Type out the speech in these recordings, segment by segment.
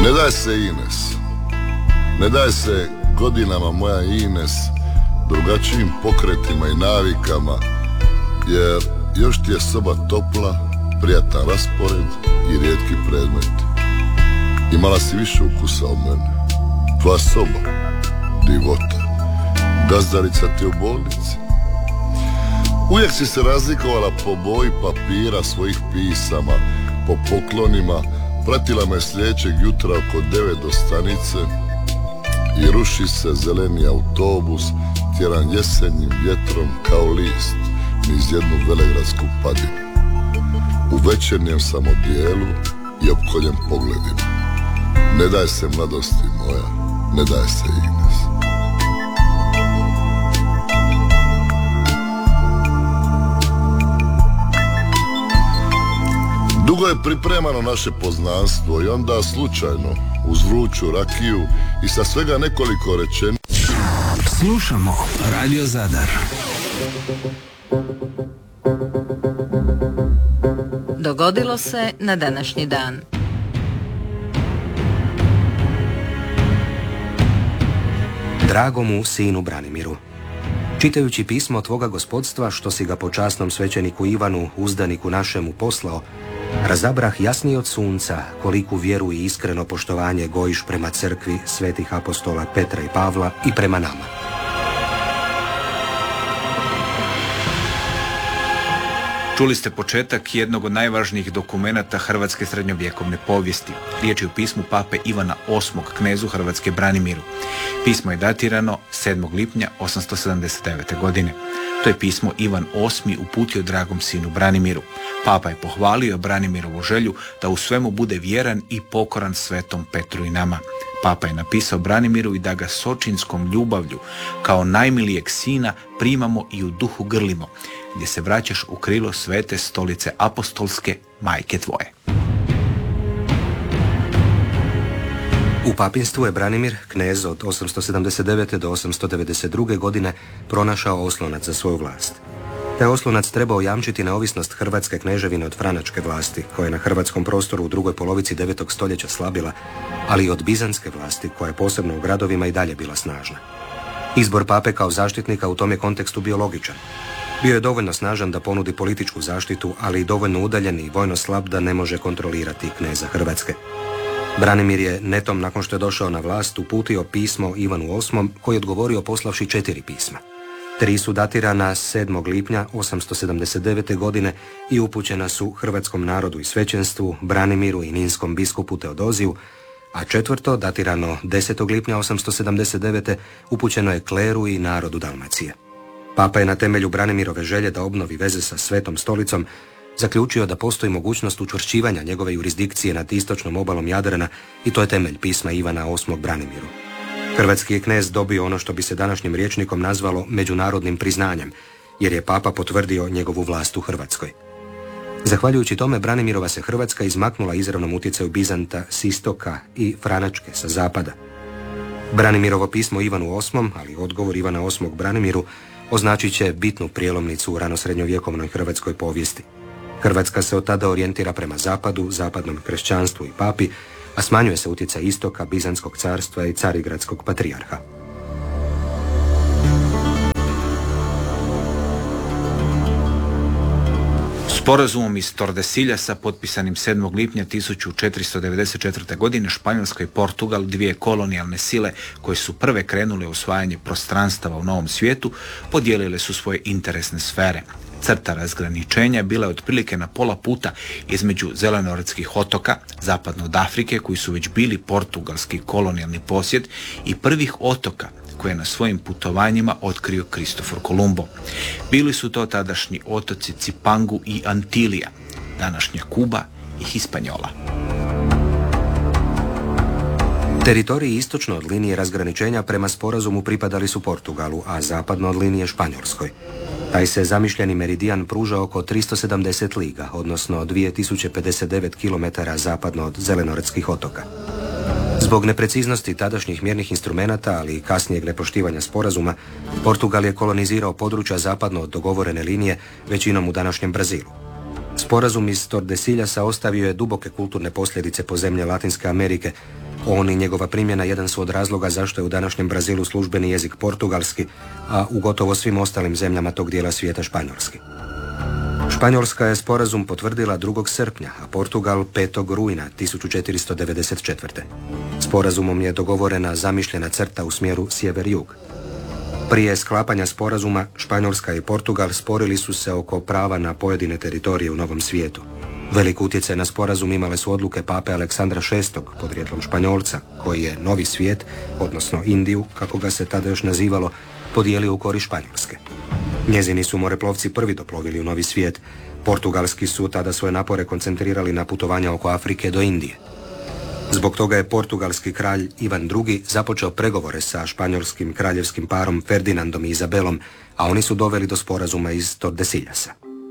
Ne daj se Ines, ne daj se godinama moja Ines, drugačijim pokretima i navikama, jer još ti je soba topla, prijatan raspored i rijetki predmeti. Imala si više ukusa od mene. Tvoja soba, divota. Gazdarica ti u bolnici. Uvijek si se razlikovala po boji papira svojih pisama, po poklonima. Pratila me sljedećeg jutra oko 9 do stanice i ruši se zeleni autobus, tjeran jesenjim vjetrom kao list niz jednu velegradsku padinu. U večernjem sam odijelu i opkoljen pogledima. Ne daj se mladosti moja, ne daj se Ines. Dugo je pripremano naše poznanstvo i onda slučajno, uz vruću rakiju i sa svega nekoliko rečenica. Slušamo Radio Zadar. Dogodilo se na današnji dan. Dragomu sinu Branimiru, čitajući pismo tvoga gospodstva što si ga po časnom svećeniku Ivanu, uzdaniku našemu, poslao, razabrah jasnije od sunca koliku vjeru i iskreno poštovanje gojiš prema crkvi svetih apostola Petra i Pavla i prema nama. Čuli ste početak jednog od najvažnijih dokumenata hrvatske srednjovjekovne povijesti. Riječ je o pismu pape Ivana VIII knezu Hrvatske Branimiru. Pismo je datirano 7. lipnja 879. godine. To je pismo Ivan VIII uputio dragom sinu Branimiru. Papa je pohvalio Branimirovu želju da u svemu bude vjeran i pokoran svetom Petru i nama. Papa je napisao Branimiru i da ga s očinskom ljubavlju kao najmilijeg sina primamo i u duhu grlimo, gdje se vraćaš u krilo svete stolice apostolske, majke tvoje. U papinstvu je Branimir, knez od 879. do 892. godine, pronašao oslonac za svoju vlast. Taj oslonac trebao jamčiti neovisnost Hrvatske kneževine od franačke vlasti, koja je na hrvatskom prostoru u drugoj polovici 9. stoljeća slabila, ali i od bizantske vlasti, koja je posebno u gradovima i dalje bila snažna. Izbor pape kao zaštitnika u tom je kontekstu bio logičan. Bio je dovoljno snažan da ponudi političku zaštitu, ali i dovoljno udaljen i vojno slab da ne može kontrolirati kneza Hrvatske. Branimir je netom nakon što je došao na vlast uputio pismo Ivanu VIII koji je odgovorio poslavši 4 pisma. 3 su datirana 7. lipnja 879. godine i upućena su hrvatskom narodu i svećenstvu, Branimiru i ninskom biskupu Teodoziju, a 4. datirano 10. lipnja 879. upućeno je kleru i narodu Dalmacije. Papa je na temelju Branimirove želje da obnovi veze sa Svetom stolicom zaključio da postoji mogućnost učvršćivanja njegove jurisdikcije nad istočnom obalom Jadrana i to je temelj pisma Ivana VIII Branimiru. Hrvatski je knez dobio ono što bi se današnjim rječnikom nazvalo međunarodnim priznanjem, jer je papa potvrdio njegovu vlast u Hrvatskoj. Zahvaljujući tome, Branimirova se Hrvatska izmaknula izravnom utjecaju Bizanta s istoka i Franačke sa zapada. Branimirovo pismo Ivanu VIII, ali odgovor Ivana VIII Branimiru, označit će bitnu prijelomnicu u ranosrednjovjekovnoj hrvatskoj povijesti. Hrvatska se od tada orijentira prema zapadu, zapadnom kršćanstvu i papi, a smanjuje se utjecaj istoka, Bizantskog carstva i Carigradskog patrijarha. Sporazumom iz Tordesiljasa potpisanim 7. lipnja 1494. godine Španjolska i Portugal, dvije kolonijalne sile koje su prve krenule u osvajanje prostranstava u Novom svijetu, podijelile su svoje interesne sfere. Crta razgraničenja bila je otprilike na pola puta između Zelenorodskih otoka, zapadno od Afrike, koji su već bili portugalski kolonijalni posjed, i prvih otoka koje je na svojim putovanjima otkrio Kristofor Kolumbo. Bili su to tadašnji otoci Cipangu i Antilija, današnja Kuba i Hispanjola. Teritoriji istočno od linije razgraničenja prema sporazumu pripadali su Portugalu, a zapadno od linije Španjolskoj. Taj se zamišljeni meridijan pruža oko 370 liga, odnosno 2059 km zapadno od Zelenorodskih otoka. Zbog nepreciznosti tadašnjih mjernih instrumenata, ali i kasnijeg nepoštivanja sporazuma, Portugal je kolonizirao područja zapadno od dogovorene linije, većinom u današnjem Brazilu. Sporazum iz Tordesiljasa ostavio je duboke kulturne posljedice po zemlje Latinske Amerike, On i njegova primjena jedan su od razloga zašto je u današnjem Brazilu službeni jezik portugalski, a u gotovo svim ostalim zemljama tog dijela svijeta španjolski. Španjolska je sporazum potvrdila 2. srpnja, a Portugal 5. rujna 1494. Sporazumom je dogovorena zamišljena crta u smjeru sjever-jug. Prije sklapanja sporazuma, Španjolska i Portugal sporili su se oko prava na pojedine teritorije u Novom svijetu. Velik utjecaj na sporazum imale su odluke pape Aleksandra VI, podrijetlom Španjolca, koji je Novi svijet, odnosno Indiju, kako ga se tada još nazivalo, podijelio u korist Španjolske. Njezini su moreplovci prvi doplovili u Novi svijet. Portugalski su tada svoje napore koncentrirali na putovanja oko Afrike do Indije. Zbog toga je portugalski kralj Ivan II. Započeo pregovore sa španjolskim kraljevskim parom Ferdinandom i Izabelom, a oni su doveli do sporazuma iz Tordesiljasa.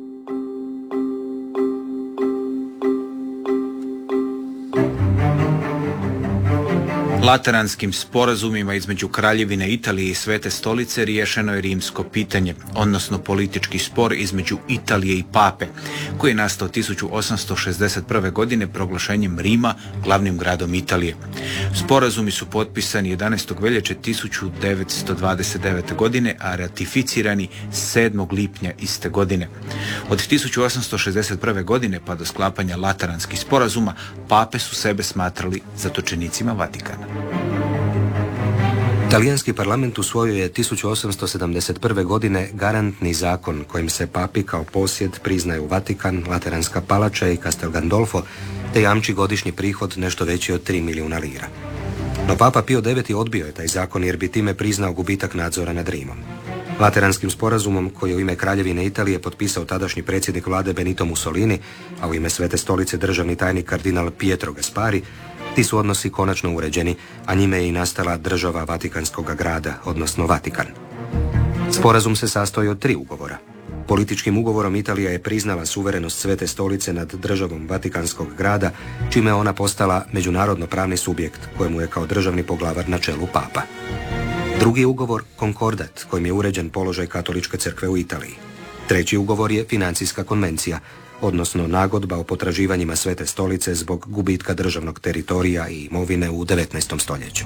Lateranskim sporazumima između Kraljevine Italije i Svete stolice riješeno je rimsko pitanje, odnosno politički spor između Italije i Pape, koji je nastao 1861. godine proglašenjem Rima glavnim gradom Italije. Sporazumi su potpisani 11. veljače 1929. godine, a ratificirani 7. lipnja iste godine. Od 1861. godine pa do sklapanja Lateranskih sporazuma, pape su sebe smatrali zatočenicima Vatikana. Talijanski parlament usvojio je 1871. godine garantni zakon kojim se papi kao posjed priznaju Vatikan, Lateranska palača i Castel Gandolfo, te jamči godišnji prihod nešto veći od 3 milijuna lira. No papa Pio IX. Odbio je taj zakon jer bi time priznao gubitak nadzora nad Rimom. Lateranskim sporazumom, koji je u ime Kraljevine Italije potpisao tadašnji predsjednik vlade Benito Mussolini, a u ime Svete stolice državni tajnik kardinal Pietro Gaspari, ti su odnosi konačno uređeni, a njime je i nastala država Vatikanskog grada, odnosno Vatikan. Sporazum se sastoji od 3 ugovora. Političkim ugovorom Italija je priznala suverenost Svete stolice nad državom Vatikanskog grada, čime je ona postala međunarodno pravni subjekt kojemu je kao državni poglavar na čelu papa. Drugi ugovor, konkordat, kojim je uređen položaj katoličke crkve u Italiji. Treći ugovor je financijska konvencija, odnosno nagodba o potraživanjima Svete stolice zbog gubitka državnog teritorija i imovine u 19. stoljeću.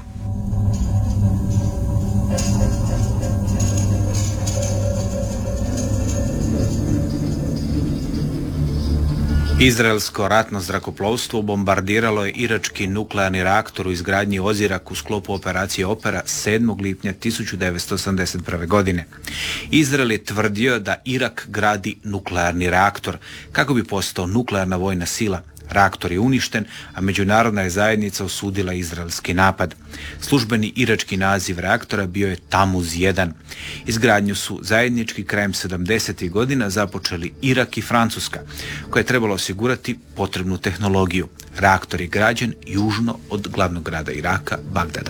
Izraelsko ratno zrakoplovstvo bombardiralo je irački nuklearni reaktor u izgradnji Ozirak u sklopu operacije Opera 7. lipnja 1981. godine. Izrael je tvrdio da Irak gradi nuklearni reaktor kako bi postao nuklearna vojna sila. Reaktor je uništen, a međunarodna je zajednica osudila izraelski napad. Službeni irački naziv reaktora bio je Tamuz 1. Izgradnju su zajednički krajem 70. godina započeli Irak i Francuska, koja je trebala osigurati potrebnu tehnologiju. Reaktor je građen južno od glavnog grada Iraka, Bagdada.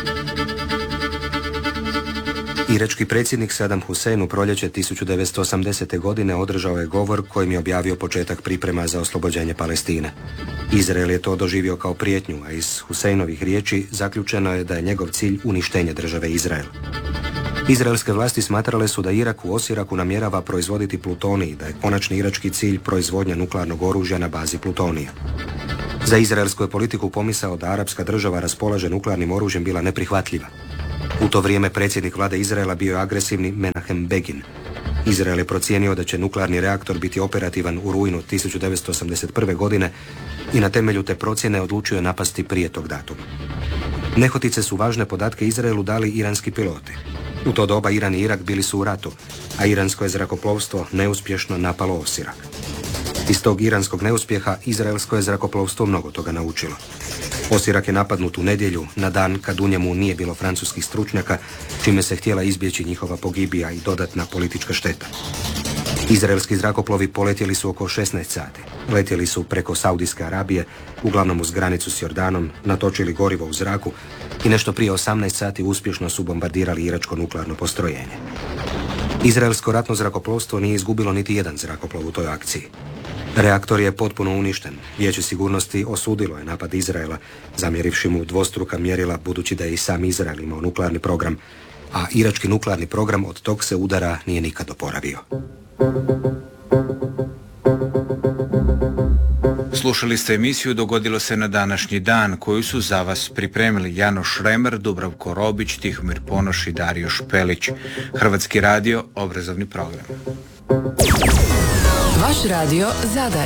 Irački predsjednik Saddam Hussein u proljeće 1980. godine održao je govor kojim je objavio početak priprema za oslobođenje Palestine. Izrael je to doživio kao prijetnju, a iz Husseinovih riječi zaključeno je da je njegov cilj uništenje države Izrael. Izraelske vlasti smatrale su da Irak u Osiraku namjerava proizvoditi plutonij, da je konačni irački cilj proizvodnja nuklearnog oružja na bazi plutonija. Za izraelsku je politiku pomisao da arapska država raspolaže nuklearnim oružjem bila neprihvatljiva. U to vrijeme predsjednik vlade Izraela bio je agresivni Menahem Begin. Izrael je procijenio da će nuklearni reaktor biti operativan u rujnu 1981. godine i na temelju te procjene odlučio je napasti prije tog datuma. Nehotice su važne podatke Izraelu dali iranski piloti. U to doba Iran i Irak bili su u ratu, a iransko je zrakoplovstvo neuspješno napalo Osirak. Iz tog iranskog neuspjeha izraelsko je zrakoplovstvo mnogo toga naučilo. Osirak je napadnut u nedjelju, na dan kad u njemu nije bilo francuskih stručnjaka, čime se htjela izbjeći njihova pogibija i dodatna politička šteta. Izraelski zrakoplovi poletjeli su oko 16 sati. Letjeli su preko Saudijske Arabije, uglavnom uz granicu s Jordanom, natočili gorivo u zraku i nešto prije 18 sati uspješno su bombardirali iračko nuklearno postrojenje. Izraelsko ratno zrakoplovstvo nije izgubilo niti jedan zrakoplov u toj akciji. Reaktor je potpuno uništen. Vijeće sigurnosti osudilo je napad Izraela, zamjerivši mu dvostruka mjerila budući da je i sam Izrael imao nuklearni program, a irački nuklearni program od tog se udara nije nikad oporavio. Slušali ste emisiju Dogodilo se na današnji dan, koju su za vas pripremili Jano Šremer, Dubravko Robić, Tihomir Ponoš i Dario Špelić. Hrvatski radio, obrazovni program. Vaš radio Zadar